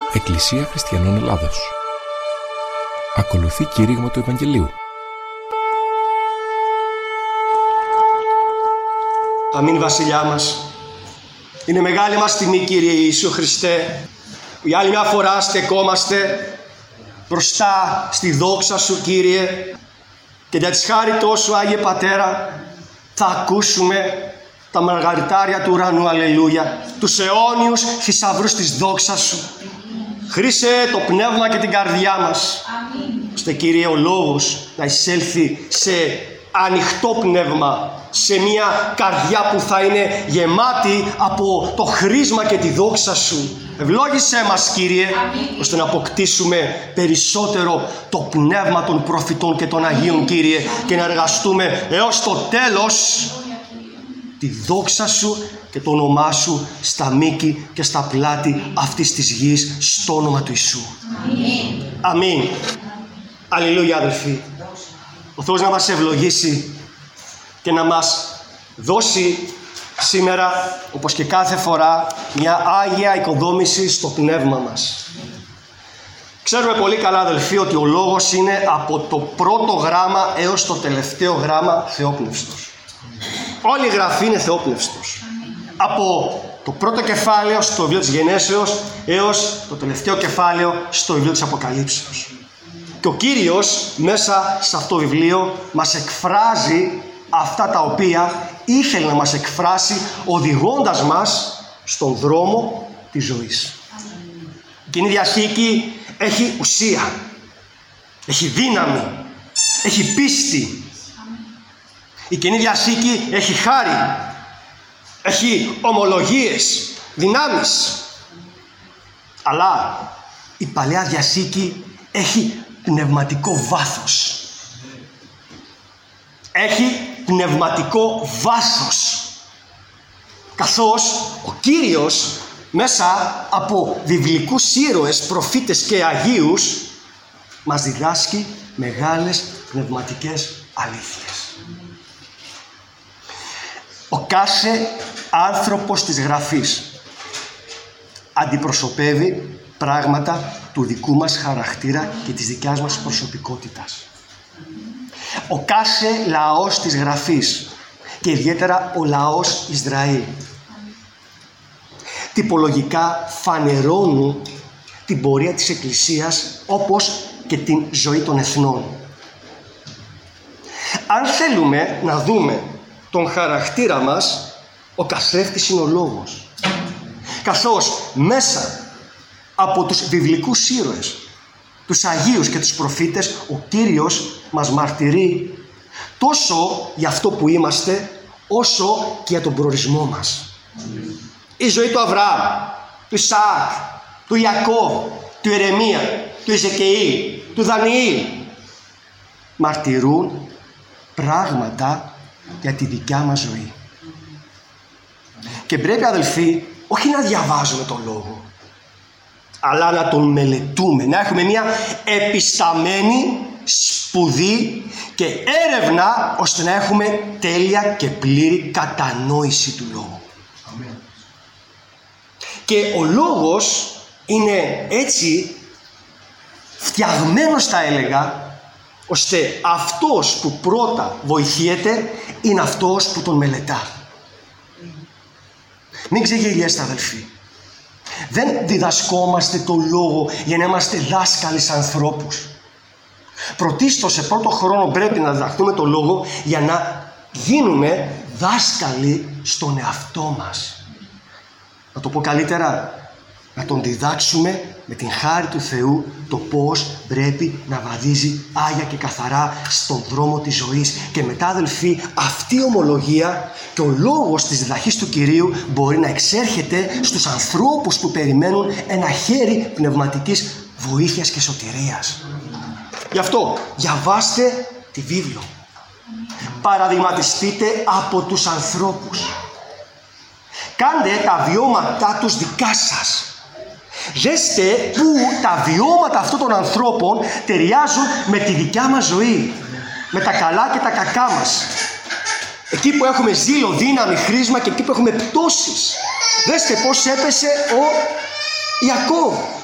Εκκλησία Χριστιανών Ελλάδος. Ακολουθεί κήρυγμα του Ευαγγελίου. Αμήν Βασιλιά μας. Είναι μεγάλη μας τιμή, Κύριε Ιησού Χριστέ, που για άλλη μια φορά στεκόμαστε μπροστά στη δόξα Σου, Κύριε, και για της χάριτός Σου, Άγιε Πατέρα, θα ακούσουμε τα μαργαριτάρια του ουρανού, αλληλούια, τους αιώνιους θησαυρούς της δόξας Σου. Χρήσε το πνεύμα και την καρδιά μας, ώστε, Κύριε, ο λόγος να εισέλθει σε ανοιχτό πνεύμα, σε μια καρδιά που θα είναι γεμάτη από το χρήσμα και τη δόξα Σου. Ευλόγησέ μας, Κύριε, ώστε να αποκτήσουμε περισσότερο το πνεύμα των προφητών και των Αγίων, Κύριε, και να εργαστούμε έως το τέλος τη δόξα Σου και το όνομά Σου στα μήκη και στα πλάτη αυτής της γης, στο όνομα του Ιησού. Αμήν. Αλληλούια, αδελφοί. Ο Θεός να μας ευλογήσει και να μας δώσει σήμερα, όπως και κάθε φορά, μια Άγια οικοδόμηση στο πνεύμα μας. Ξέρουμε πολύ καλά, αδελφοί, ότι ο λόγος είναι από το πρώτο γράμμα έως το τελευταίο γράμμα θεόπνευστος. Όλη η Γραφή είναι θεόπνευστος. Από το πρώτο κεφάλαιο στο βιβλίο της Γενέσεως έως το τελευταίο κεφάλαιο στο βιβλίο της Αποκαλύψεως. Και ο Κύριος μέσα σε αυτό το βιβλίο μας εκφράζει αυτά τα οποία ήθελε να μας εκφράσει, οδηγώντας μας στον δρόμο της ζωής. Η Καινή Διαθήκη έχει ουσία, έχει δύναμη, έχει πίστη. Η Καινή Διαθήκη έχει χάρη, έχει ομολογίες, δυνάμεις. Αλλά η Παλαιά Διαθήκη έχει πνευματικό βάθος. Έχει πνευματικό βάθος. Καθώς ο Κύριος μέσα από βιβλικούς ήρωες, προφήτες και Αγίους μας διδάσκει μεγάλες πνευματικές αλήθειες. Ο κάθε άνθρωπος της Γραφής αντιπροσωπεύει πράγματα του δικού μας χαρακτήρα και της δικιάς μας προσωπικότητας. Ο κάθε λαός της Γραφής και ιδιαίτερα ο λαός Ισραήλ τυπολογικά φανερώνουν την πορεία της Εκκλησίας, όπως και την ζωή των εθνών. Αν θέλουμε να δούμε τον χαρακτήρα μας, ο καθρέφτης είναι ο λόγος. Καθώς μέσα από τους βιβλικούς ήρωες, τους Αγίους και τους προφήτες, ο Κύριος μας μαρτυρεί τόσο για αυτό που είμαστε, όσο και για τον προορισμό μας. Η ζωή του Αβραάμ, του Ισαάκ, του Ιακώβ, του Ιερεμία, του Εζεκιήλ, του Δανιήλ μαρτυρούν πράγματα για τη δικιά μας ζωή. Και πρέπει, αδελφοί, όχι να διαβάζουμε τον Λόγο, αλλά να τον μελετούμε, να έχουμε μια επισταμένη σπουδή και έρευνα, ώστε να έχουμε τέλεια και πλήρη κατανόηση του Λόγου. Amen. Και ο Λόγος είναι έτσι φτιαγμένος, θα έλεγα, ώστε αυτός που πρώτα βοηθιέται είναι αυτός που τον μελετά. Μην ξεγελιέστε, αδελφοί. Δεν διδασκόμαστε τον Λόγο για να είμαστε δάσκαλοι σαν ανθρώπους. Πρωτίστως, σε πρώτο χρόνο πρέπει να διδαχτούμε τον Λόγο για να γίνουμε δάσκαλοι στον εαυτό μας. Να το πω καλύτερα, να τον διδάξουμε με την χάρη του Θεού το πώς πρέπει να βαδίζει άγια και καθαρά στον δρόμο της ζωής. Και μετά, αδελφοί, αυτή η ομολογία και ο λόγος της διδαχής του Κυρίου μπορεί να εξέρχεται στους ανθρώπους που περιμένουν ένα χέρι πνευματικής βοήθειας και σωτηρίας. Γι' αυτό διαβάστε τη βίβλο. Παραδειγματιστείτε από τους ανθρώπους. Κάντε τα βιώματά τους δικά σας. Δέστε που τα βιώματα αυτών των ανθρώπων ταιριάζουν με τη δικιά μας ζωή, με τα καλά και τα κακά μας. Εκεί που έχουμε ζήλο, δύναμη, χρήσμα, και εκεί που έχουμε πτώσεις. Δέστε πώς έπεσε ο Ιακώβ.